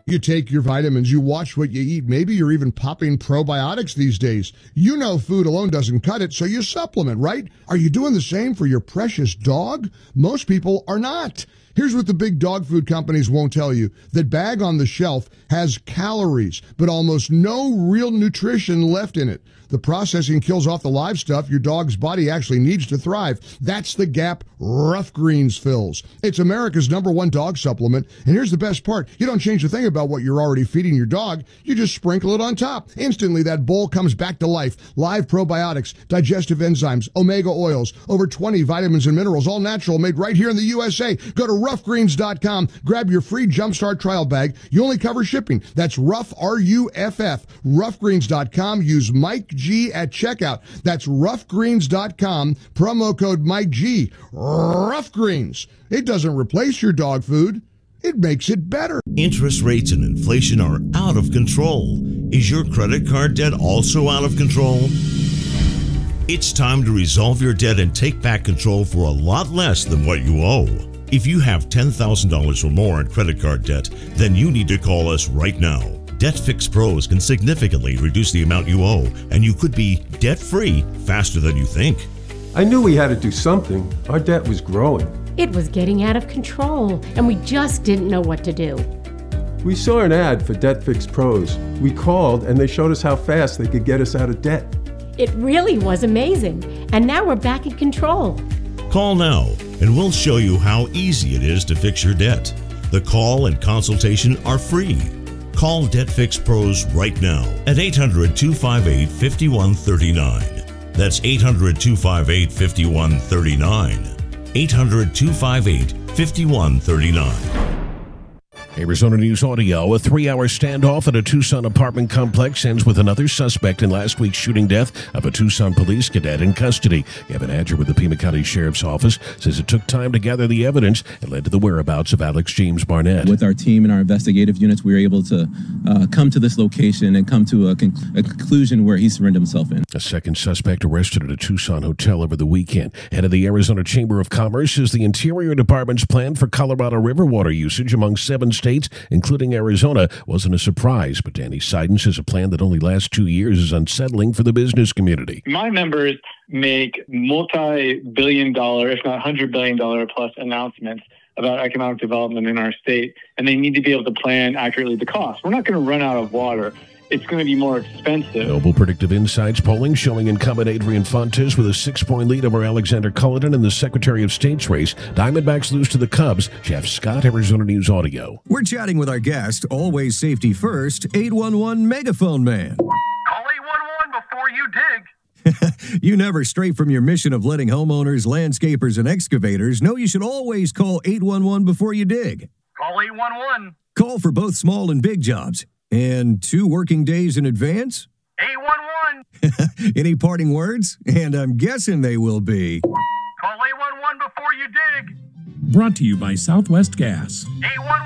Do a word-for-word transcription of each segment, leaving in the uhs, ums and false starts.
You take your vitamins, you watch what you eat. Maybe you're even popping probiotics these days. You know food alone doesn't cut it, so you supplement, right? Are you doing the same for your precious dog? Most people are not. Here's what the big dog food companies won't tell you. That bag on the shelf has calories, but almost no real nutrition left in it. The processing kills off the live stuff your dog's body actually needs to thrive. That's the gap Rough Greens fills. It's America's number one dog supplement. And here's the best part. You don't change a thing about what you're already feeding your dog. You just sprinkle it on top. Instantly, that bowl comes back to life. Live probiotics, digestive enzymes, omega oils, over twenty vitamins and minerals, all natural, made right here in the U S A. Go to rough greens dot com. Grab your free Jumpstart trial bag. You only cover shipping. That's Rough, R U F F. rough greens dot com. Use Mike G at checkout. That's rough greens dot com. Promo code Mike G. Rough Greens. It doesn't replace your dog food. It makes it better. Interest rates and inflation are out of control. Is your credit card debt also out of control? It's time to resolve your debt and take back control for a lot less than what you owe. If you have ten thousand dollars or more in credit card debt, then you need to call us right now. DebtFix Pros can significantly reduce the amount you owe, and you could be debt-free faster than you think. I knew we had to do something. Our debt was growing. It was getting out of control, and we just didn't know what to do. We saw an ad for DebtFix Pros. We called, and they showed us how fast they could get us out of debt. It really was amazing, and now we're back in control. Call now, and we'll show you how easy it is to fix your debt. The call and consultation are free. Call DebtFix Pros right now at eight hundred, two five eight, five one three nine. That's eight hundred, two five eight, five one three nine. eight hundred, two five eight, five one three nine. Arizona News Audio. A three-hour standoff at a Tucson apartment complex ends with another suspect in last week's shooting death of a Tucson police cadet in custody. Gavin Adger with the Pima County Sheriff's Office says it took time to gather the evidence and led to the whereabouts of Alex James Barnett. With our team and our investigative units, we were able to uh, come to this location and come to a, con- a conclusion where he surrendered himself in. A second suspect arrested at a Tucson hotel over the weekend. Head of the Arizona Chamber of Commerce says the Interior Department's plan for Colorado River water usage among seven states states, including Arizona, wasn't a surprise. But Danny Seiden says a plan that only lasts two years is unsettling for the business community. My members make multi-billion dollar, if not one hundred billion dollars plus announcements about economic development in our state, and they need to be able to plan accurately the cost. We're not going to run out of water. It's going to be more expensive. Noble Predictive Insights polling showing incumbent Adrian Fontes with a six-point lead over Alexander Cullinan in the Secretary of State's race. Diamondbacks lose to the Cubs. Jeff Scott, Arizona News Audio. We're chatting with our guest, always safety first, eight one one Megaphone Man. Call eight one one before you dig. You never stray from your mission of letting homeowners, landscapers, and excavators know you should always call eight one one before you dig. Call eight one one. Call for both small and big jobs. And two working days in advance? eight one one. Any parting words? And I'm guessing they will be. Call eight one one before you dig. Brought to you by Southwest Gas. eight one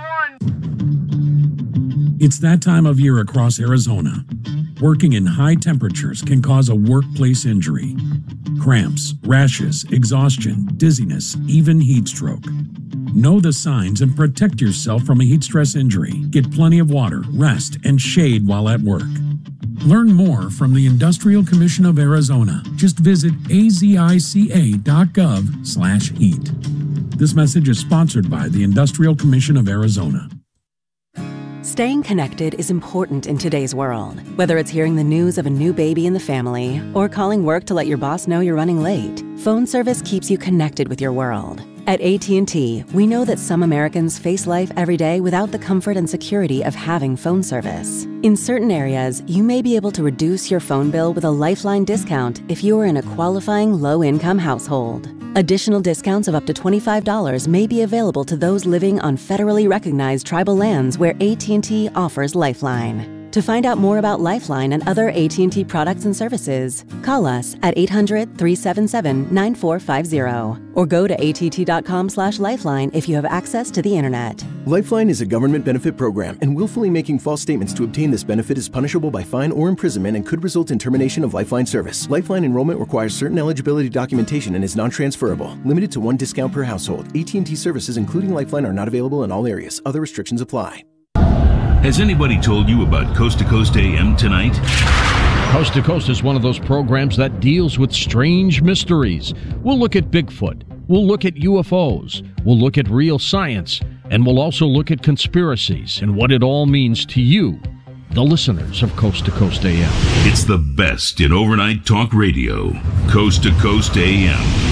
one. It's that time of year across Arizona. Working in high temperatures can cause a workplace injury. Cramps, rashes, exhaustion, dizziness, even heat stroke. Know the signs and protect yourself from a heat stress injury. Get plenty of water, rest, and shade while at work. Learn more from the Industrial Commission of Arizona. Just visit azica.gov slash heat. This message is sponsored by the Industrial Commission of Arizona. Staying connected is important in today's world. Whether it's hearing the news of a new baby in the family or calling work to let your boss know you're running late, phone service keeps you connected with your world. At A T and T, we know that some Americans face life every day without the comfort and security of having phone service. In certain areas, you may be able to reduce your phone bill with a Lifeline discount if you are in a qualifying low-income household. Additional discounts of up to twenty-five dollars may be available to those living on federally recognized tribal lands where A T and T offers Lifeline. To find out more about Lifeline and other A T and T products and services, call us at eight hundred, three seven seven, nine four five zero or go to att.com slash lifeline if you have access to the internet. Lifeline is a government benefit program, and willfully making false statements to obtain this benefit is punishable by fine or imprisonment and could result in termination of Lifeline service. Lifeline enrollment requires certain eligibility documentation and is non-transferable. Limited to one discount per household. A T and T services, including Lifeline, are not available in all areas. Other restrictions apply. Has anybody told you about Coast to Coast A M tonight? Coast to Coast is one of those programs that deals with strange mysteries. We'll look at Bigfoot. We'll look at U F Os. We'll look at real science. And we'll also look at conspiracies and what it all means to you, the listeners of Coast to Coast A M. It's the best in overnight talk radio. Coast to Coast A M.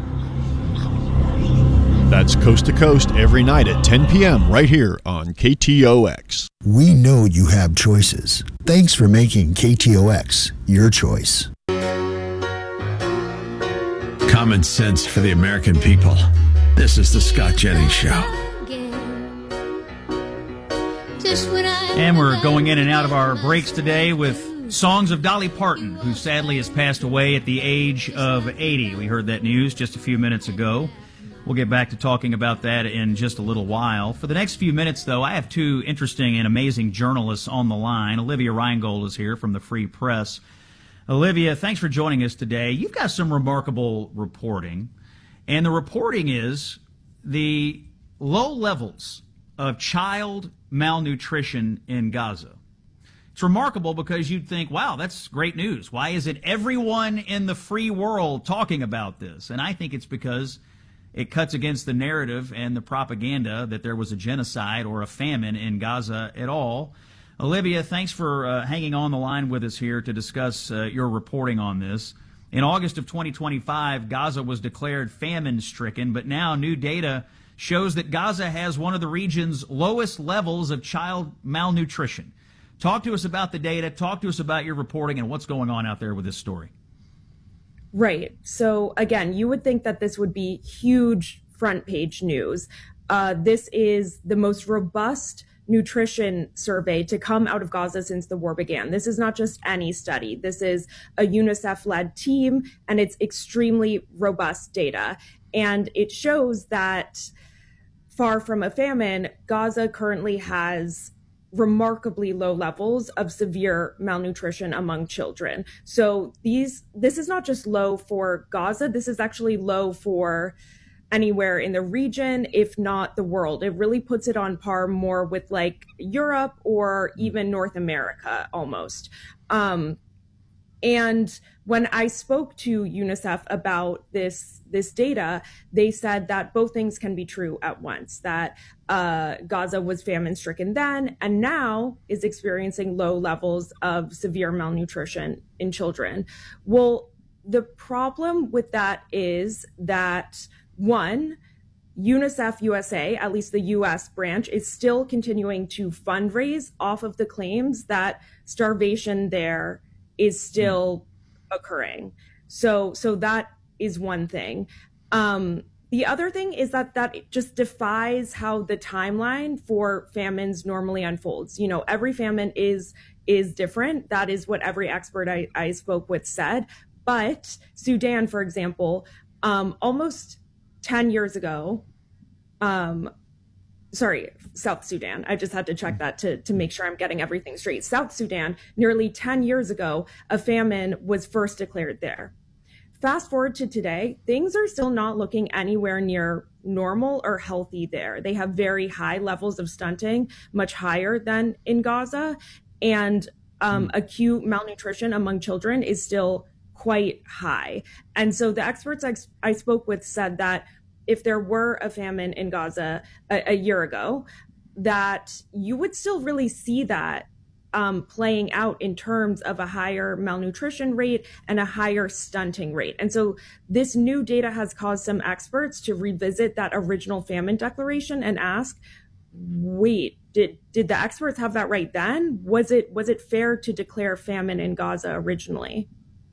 That's Coast to Coast every night at ten p.m. right here on K T O X. We know you have choices. Thanks for making K T O X your choice. Common sense for the American people. This is the Scott Jennings Show. And we're going in and out of our breaks today with songs of Dolly Parton, who sadly has passed away at the age of eighty. We heard that news just a few minutes ago. We'll get back to talking about that in just a little while. For the next few minutes, though, I have two interesting and amazing journalists on the line. Olivia Reingold is here from the Free Press. Olivia, thanks for joining us today. You've got some remarkable reporting, and the reporting is the low levels of child malnutrition in Gaza. It's remarkable because you'd think, wow, that's great news. Why isn't everyone in the free world talking about this? And I think it's because it cuts against the narrative and the propaganda that there was a genocide or a famine in Gaza at all. Olivia, thanks for uh, hanging on the line with us here to discuss uh, your reporting on this. In August of twenty twenty-five, Gaza was declared famine-stricken, but now new data shows that Gaza has one of the region's lowest levels of child malnutrition. Talk to us about the data, talk to us about your reporting and what's going on out there with this story. Right. So again, you would think that this would be huge front page news. Uh, this is the most robust nutrition survey to come out of Gaza since the war began. This is not just any study. This is a UNICEF-led team, and it's extremely robust data. And it shows that far from a famine, Gaza currently has remarkably low levels of severe malnutrition among children. So these, this is not just low for Gaza, this is actually low for anywhere in the region, if not the world. It really puts it on par more with like Europe or even North America almost. Um, and when I spoke to UNICEF about this, this data, they said that both things can be true at once, that uh, Gaza was famine-stricken then and now is experiencing low levels of severe malnutrition in children. Well, the problem with that is that, one, UNICEF U S A, at least the U S branch, is still continuing to fundraise off of the claims that starvation there is still occurring. So, so that is one thing. Um, the other thing is that that just defies how the timeline for famines normally unfolds. You know, every famine is is different. That is what every expert I, I spoke with said. But Sudan, for example, um, almost ten years ago, um, sorry, South Sudan. I just had to check that to, to make sure I'm getting everything straight. South Sudan, nearly ten years ago, a famine was first declared there. Fast forward to today, things are still not looking anywhere near normal or healthy there. They have very high levels of stunting, much higher than in Gaza. And um, mm. acute malnutrition among children is still quite high. And so the experts I, I spoke with said that if there were a famine in Gaza a, a year ago, that you would still really see that um, playing out in terms of a higher malnutrition rate and a higher stunting rate. And so this new data has caused some experts to revisit that original famine declaration and ask, wait, did did the experts have that right then? Was it was it fair to declare famine in Gaza originally?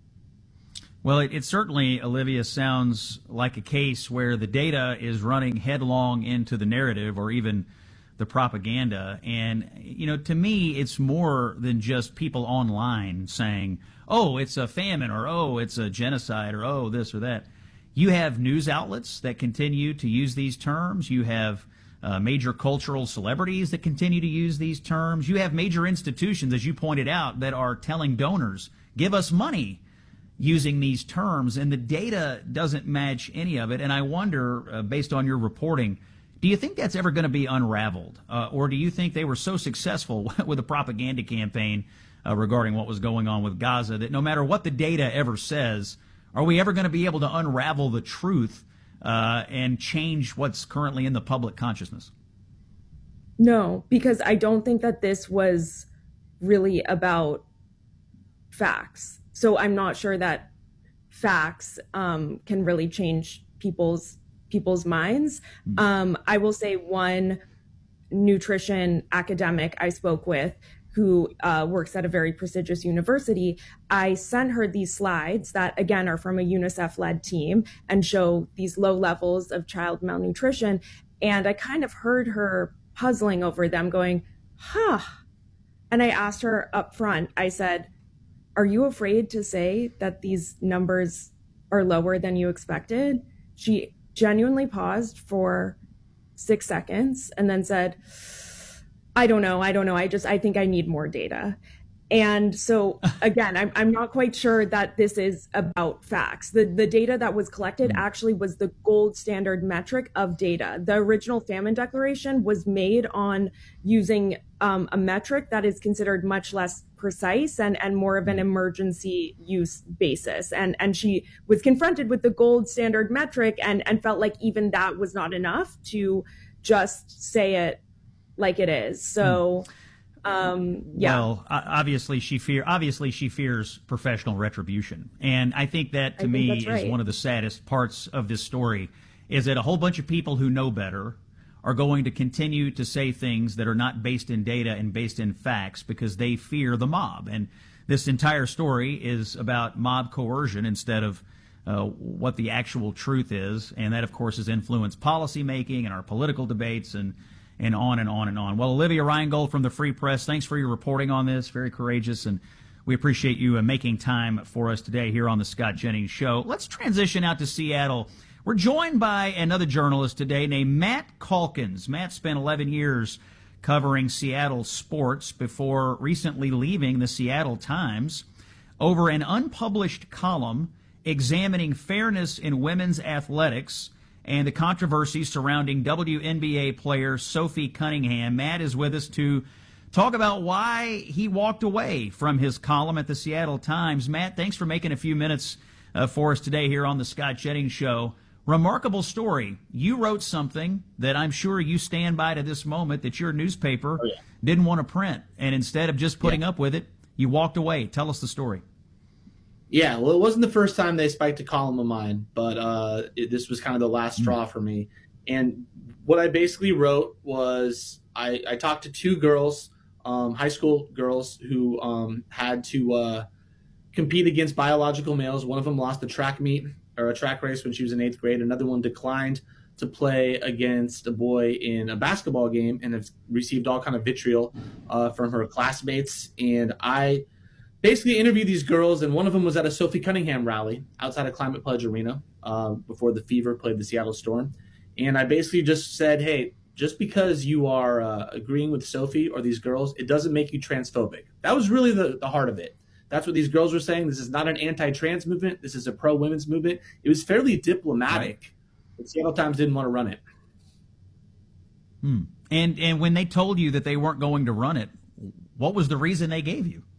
Well, it, it certainly, Olivia, sounds like a case where the data is running headlong into the narrative or even the propaganda. And, you know, to me, it's more than just people online saying, oh, it's a famine, or oh, it's a genocide, or oh, this or that. You have news outlets that continue to use these terms. You have uh, major cultural celebrities that continue to use these terms. You have major institutions, as you pointed out, that are telling donors, give us money, using these terms, and the data doesn't match any of it. And I wonder, uh, based on your reporting, Do you think that's ever going to be unraveled? Uh, or do you think they were so successful with a propaganda campaign uh, regarding what was going on with Gaza that no matter what the data ever says, are we ever going to be able to unravel the truth uh, and change what's currently in the public consciousness? No, because I don't think that this was really about facts. So I'm not sure that facts um, can really change people's people's minds. Mm-hmm. Um, I will say one nutrition academic I spoke with who uh, works at a very prestigious university, I sent her these slides that, again, are from a UNICEF-led team and show these low levels of child malnutrition. And I kind of heard her puzzling over them, going, huh. And I asked her up front, I said, are you afraid to say that these numbers are lower than you expected? She genuinely paused for six seconds and then said, I don't know. I don't know. I just, I think I need more data. And so again, I'm, I'm not quite sure that this is about facts. The, the data that was collected actually was the gold standard metric of data. The original famine declaration was made on using um, a metric that is considered much less precise and, and more of an emergency use basis. And, and she was confronted with the gold standard metric and, and felt like even that was not enough to just say it like it is. So, um, yeah. Well, obviously she fear, obviously she fears professional retribution. And I think that to I me think that's right. is one of the saddest parts of this story, is that a whole bunch of people who know better are going to continue to say things that are not based in data and based in facts because they fear the mob. And this entire story is about mob coercion instead of uh, what the actual truth is. And that, of course, has influenced policymaking and our political debates and and on and on and on. Well, Olivia Reingold from the Free Press, thanks for your reporting on this. Very courageous, and we appreciate you uh, making time for us today here on the Scott Jennings Show. Let's transition out to Seattle. We're joined by another journalist today named Matt Calkins. Matt spent eleven years covering Seattle sports before recently leaving the Seattle Times over an unpublished column examining fairness in women's athletics and the controversy surrounding W N B A player Sophie Cunningham. Matt is with us to talk about why he walked away from his column at the Seattle Times. Matt, thanks for making a few minutes uh, for us today here on the Scott Jennings Show. Remarkable story. You wrote something that I'm sure you stand by to this moment that your newspaper oh, yeah. didn't want to print, and instead of just putting yeah. up with it, you walked away. Tell us the story. Yeah, well, it wasn't the first time they spiked a column of mine, but uh, it, this was kind of the last straw for me. And what I basically wrote was I, I talked to two girls, um, high school girls, who um, had to uh, compete against biological males. One of them lost a track meet or a track race when she was in eighth grade. Another one declined to play against a boy in a basketball game and has received all kind of vitriol uh, from her classmates. And I basically interviewed these girls, and one of them was at a Sophie Cunningham rally outside of Climate Pledge Arena uh, before the Fever played the Seattle Storm. And I basically just said, hey, just because you are uh, agreeing with Sophie or these girls, it doesn't make you transphobic. That was really the, the heart of it. That's what these girls were saying. This is not an anti-trans movement. This is a pro-women's movement. It was fairly diplomatic. Right. The Seattle Times didn't want to run it. Hmm. And, and when they told you that they weren't going to run it, what was the reason they gave you?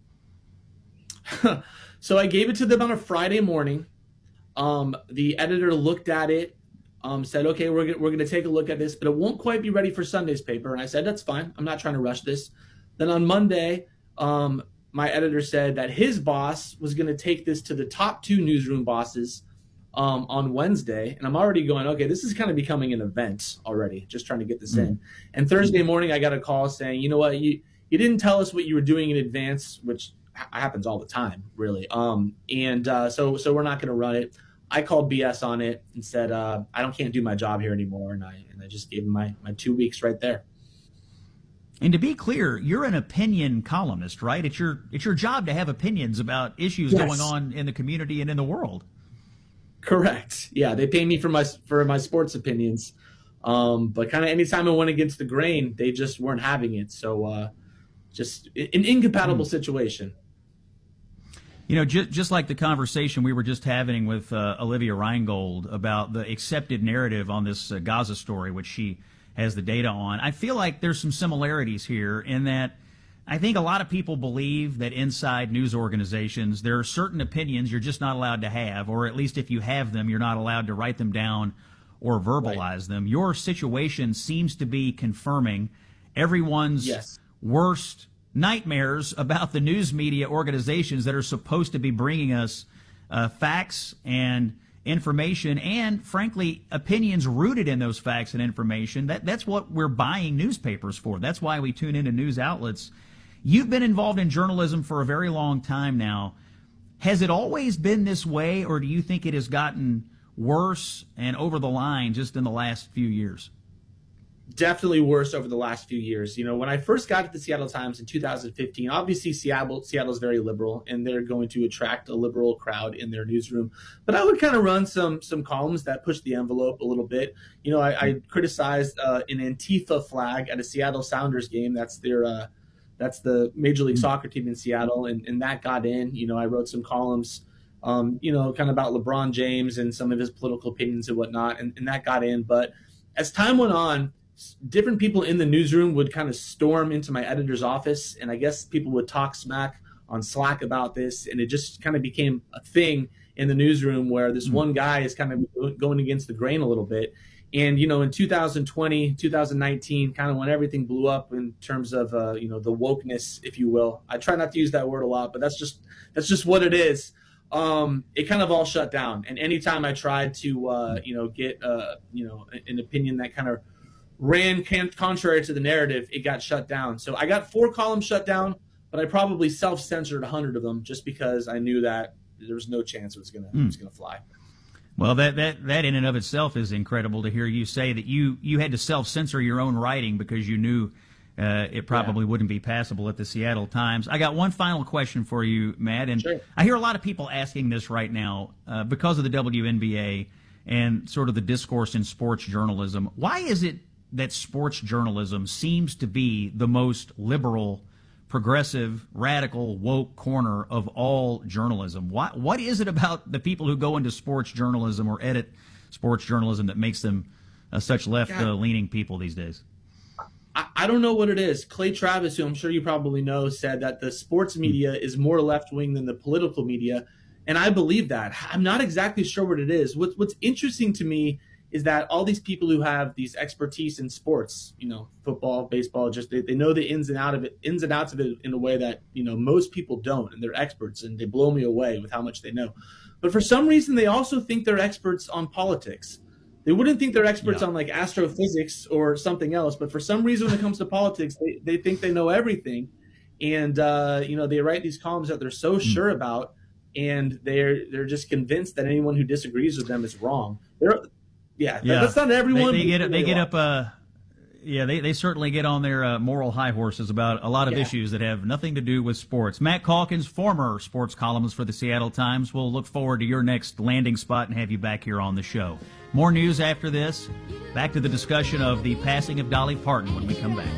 So I gave it to them on a Friday morning. Um, the editor looked at it, um, said, okay, we're, we're going to take a look at this, but it won't quite be ready for Sunday's paper. And I said, that's fine. I'm not trying to rush this. Then on Monday, um, my editor said that his boss was going to take this to the top two newsroom bosses um, on Wednesday. And I'm already going, okay, this is kind of becoming an event already, just trying to get this mm-hmm. in. And Thursday morning, I got a call saying, you know what, you, you didn't tell us what you were doing in advance, which happens all the time, really. Um, and uh, so so we're not going to run it. I called B S on it and said, uh, I don't can't do my job here anymore. And I and I just gave him my, my two weeks right there. And to be clear, you're an opinion columnist, right? It's your it's your job to have opinions about issues yes. going on in the community and in the world. Correct. Yeah, they pay me for my for my sports opinions. Um, but kind of anytime I went against the grain, they just weren't having it. So uh, just an incompatible mm. situation. You know, just, just like the conversation we were just having with uh, Olivia Reingold about the accepted narrative on this uh, Gaza story, which she has the data on. I feel like there's some similarities here in that I think a lot of people believe that inside news organizations there are certain opinions you're just not allowed to have, or at least if you have them, you're not allowed to write them down or verbalize right. them. Your situation seems to be confirming everyone's yes. worst nightmares about the news media organizations that are supposed to be bringing us uh, facts and information and, frankly, opinions rooted in those facts and information. That That's what we're buying newspapers for. That's why we tune into news outlets. You've been involved in journalism for a very long time now. Has it always been this way, or do you think it has gotten worse and over the line just in the last few years? Definitely worse over the last few years. You know, when I first got to the Seattle Times in two thousand fifteen, obviously Seattle Seattle is very liberal, and they're going to attract a liberal crowd in their newsroom. But I would kind of run some some columns that pushed the envelope a little bit. You know, I, I criticized uh, an Antifa flag at a Seattle Sounders game. That's their uh, that's the Major League Soccer team in Seattle, and, and that got in. You know, I wrote some columns, um, you know, kind of about LeBron James and some of his political opinions and whatnot, and, and that got in. But as time went on, different people in the newsroom would kind of storm into my editor's office, and I guess people would talk smack on Slack about this, and it just kind of became a thing in the newsroom where this mm-hmm. one guy is kind of going against the grain a little bit. And, you know, in two thousand twenty, two thousand nineteen, kind of when everything blew up in terms of, uh, you know, the wokeness, if you will. I try not to use that word a lot, but that's just that's just what it is. Um, it kind of all shut down. And anytime I tried to, uh, you know, get, uh, you know, an opinion that kind of ran contrary to the narrative, it got shut down. So I got four columns shut down, but I probably self-censored a hundred of them just because I knew that there was no chance it was gonna mm. it was gonna fly. Well, that that that in and of itself is incredible to hear you say that you you had to self-censor your own writing because you knew uh, it probably yeah. wouldn't be passable at the Seattle Times. I got one final question for you, Matt, and sure. I hear a lot of people asking this right now uh, because of the W N B A and sort of the discourse in sports journalism. Why is it that sports journalism seems to be the most liberal, progressive, radical, woke corner of all journalism? What, what is it about the people who go into sports journalism or edit sports journalism that makes them uh, such left-leaning uh, people these days? I, I don't know what it is. Clay Travis, who I'm sure you probably know, said that the sports media is more left-wing than the political media, and I believe that. I'm not exactly sure what it is. What, what's interesting to me is that all these people who have these expertise in sports, you know, football, baseball, just they, they know the ins and out of it, ins and outs of it in a way that, you know, most people don't, and they're experts, and they blow me away with how much they know. But for some reason, they also think they're experts on politics. They wouldn't think they're experts yeah. on like astrophysics or something else, but for some reason, when it comes to politics, they, they think they know everything, and uh, you know, they write these columns that they're so mm. sure about, and they're they're just convinced that anyone who disagrees with them is wrong. They're Yeah, yeah, that's not everyone. They, they get they get up. Uh, yeah, they, they certainly get on their uh, moral high horses about a lot of yeah. issues that have nothing to do with sports. Matt Calkins, former sports columnist for the Seattle Times, will look forward to your next landing spot and have you back here on the show. More news after this. Back to the discussion of the passing of Dolly Parton when we come back.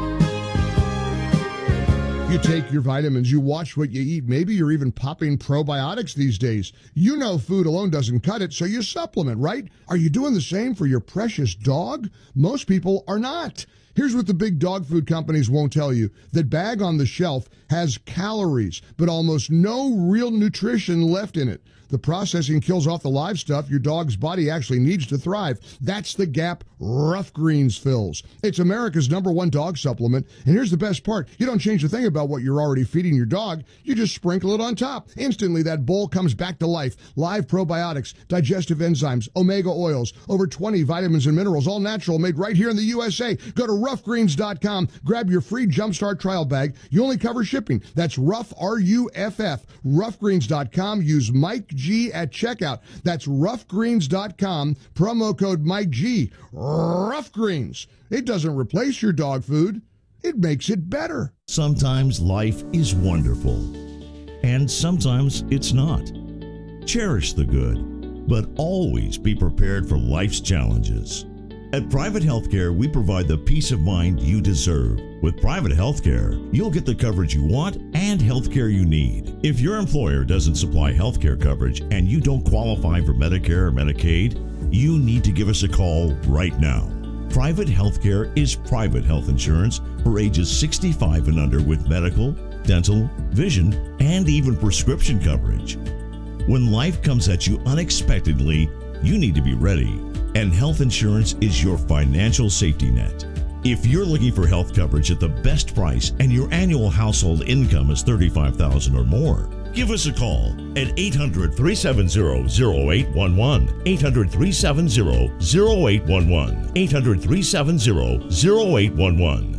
You take your vitamins, you watch what you eat. Maybe you're even popping probiotics these days. You know food alone doesn't cut it, so you supplement, right? Are you doing the same for your precious dog? Most people are not. Here's what the big dog food companies won't tell you. That bag on the shelf has calories, but almost no real nutrition left in it. The processing kills off the live stuff your dog's body actually needs to thrive. That's the gap Rough Greens fills. It's America's number one dog supplement. And here's the best part. You don't change a thing about what you're already feeding your dog. You just sprinkle it on top. Instantly, that bowl comes back to life. Live probiotics, digestive enzymes, omega oils, over twenty vitamins and minerals, all natural, made right here in the U S A. Go to rough greens dot com. Grab your free Jumpstart trial bag. You only cover shipping. That's Rough, R U F F. rough greens dot com. Use Mike G at checkout. That's rough greens dot com. Promo code Mike G. Rough Greens. It doesn't replace your dog food. It makes it better. Sometimes life is wonderful, and sometimes it's not. Cherish the good, but always be prepared for life's challenges. At Private Healthcare, we provide the peace of mind you deserve. With Private Healthcare, you'll get the coverage you want and healthcare you need. If your employer doesn't supply healthcare coverage and you don't qualify for Medicare or Medicaid, you need to give us a call right now. Private health care is private health insurance for ages sixty-five and under with medical, dental, vision, and even prescription coverage. When life comes at you unexpectedly, you need to be ready, and health insurance is your financial safety net. If you're looking for health coverage at the best price and your annual household income is thirty-five thousand dollars or more, give us a call at eight hundred, three seven zero, zero eight one one, eight hundred, three seven zero, zero eight one one, eight hundred, three seven zero, zero eight one one.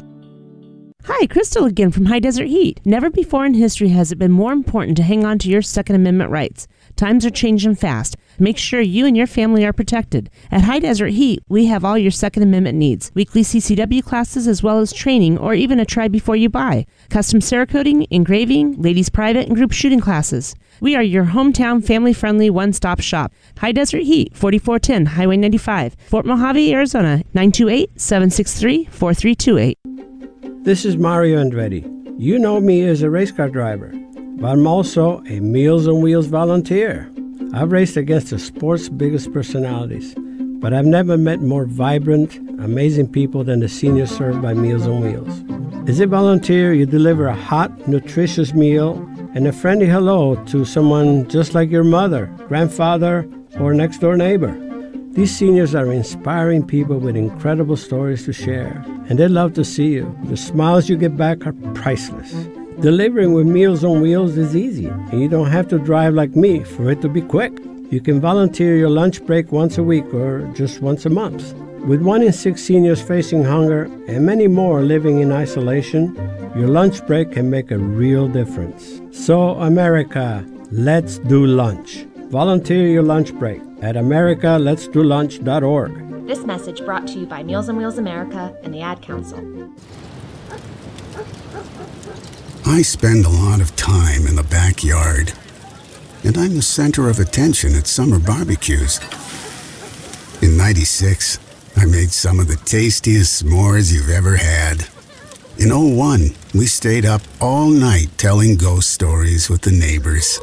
Hi, Crystal again from High Desert Heat. Never before in history has it been more important to hang on to your Second Amendment rights. Times are changing fast. Make sure you and your family are protected. At High Desert Heat, we have all your Second Amendment needs. Weekly C C W classes as well as training or even a try before you buy. Custom Cerakoting, engraving, ladies private and group shooting classes. We are your hometown family-friendly one-stop shop. High Desert Heat, forty-four ten Highway ninety-five, Fort Mojave, Arizona, nine two eight, seven six three, four three two eight. This is Mario Andretti. You know me as a race car driver, but I'm also a Meals on Wheels volunteer. I've raced against the sport's biggest personalities, but I've never met more vibrant, amazing people than the seniors served by Meals on Wheels. As a volunteer, you deliver a hot, nutritious meal and a friendly hello to someone just like your mother, grandfather, or next-door neighbor. These seniors are inspiring people with incredible stories to share, and they love to see you. The smiles you get back are priceless. Delivering with Meals on Wheels is easy, and you don't have to drive like me for it to be quick. You can volunteer your lunch break once a week or just once a month. With one in six seniors facing hunger and many more living in isolation, your lunch break can make a real difference. So, America, let's do lunch. Volunteer your lunch break at america lets do lunch dot org. This message brought to you by Meals on Wheels America and the Ad Council. I spend a lot of time in the backyard, and I'm the center of attention at summer barbecues. In ninety-six, I made some of the tastiest s'mores you've ever had. In oh one, we stayed up all night telling ghost stories with the neighbors.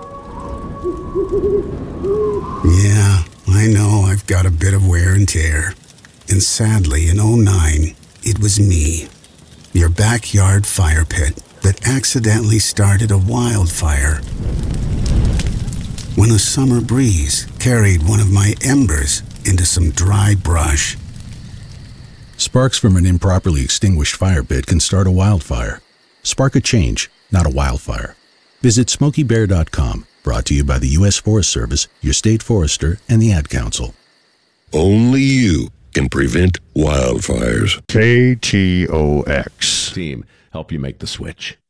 Yeah, I know I've got a bit of wear and tear. And sadly, in oh nine, it was me, your backyard fire pit, that accidentally started a wildfire. When a summer breeze carried one of my embers into some dry brush. Sparks from an improperly extinguished fire pit can start a wildfire. Spark a change, not a wildfire. Visit Smokey Bear dot com. Brought to you by the U S Forest Service, your state forester, and the Ad Council. Only you can prevent wildfires. K T O X. Team, help you make the switch.